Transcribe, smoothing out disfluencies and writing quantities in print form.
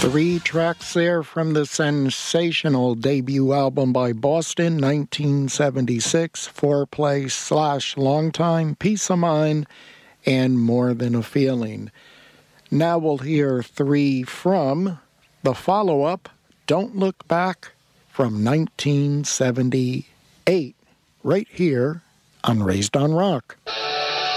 Three tracks there from the sensational debut album by Boston, 1976, Foreplay / Long Time, Peace of Mind, and More Than a Feeling. Now we'll hear three from the follow-up, Don't Look Back, from 1978, right here on Raised on Rock.